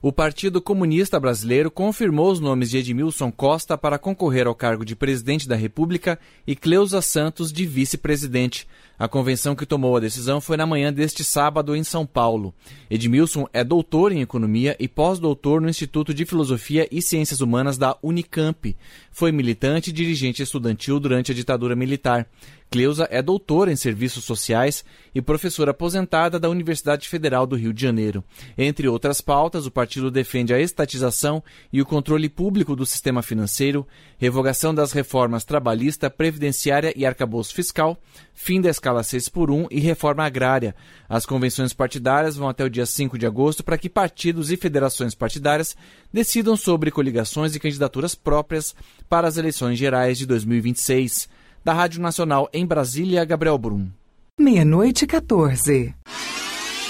O Partido Comunista Brasileiro confirmou os nomes de Edmilson Costa para concorrer ao cargo de presidente da República e Cleusa Santos de vice-presidente. A convenção que tomou a decisão foi na manhã deste sábado em São Paulo. Edmilson é doutor em economia e pós-doutor no Instituto de Filosofia e Ciências Humanas da Unicamp. Foi militante e dirigente estudantil durante a ditadura militar. Cleusa é doutora em Serviços Sociais e professora aposentada da Universidade Federal do Rio de Janeiro. Entre outras pautas, o partido defende a estatização e o controle público do sistema financeiro, revogação das reformas trabalhista, previdenciária e arcabouço fiscal, fim da escala 6x1 e reforma agrária. As convenções partidárias vão até o dia 5 de agosto para que partidos e federações partidárias decidam sobre coligações e candidaturas próprias para as eleições gerais de 2026. Da Rádio Nacional em Brasília, Gabriel Brum. 00:14.